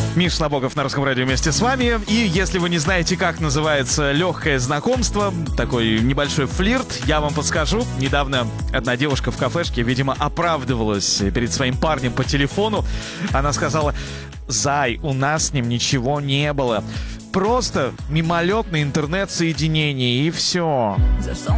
Миша Набоков на Русском радио вместе с вами. И если вы не знаете, как называется легкое знакомство, такой небольшой флирт, я вам подскажу. Недавно одна девушка в кафешке, видимо, оправдывалась перед своим парнем по телефону. Она сказала: «Зай, у нас с ним ничего не было. Просто мимолетное интернет-соединение, и все».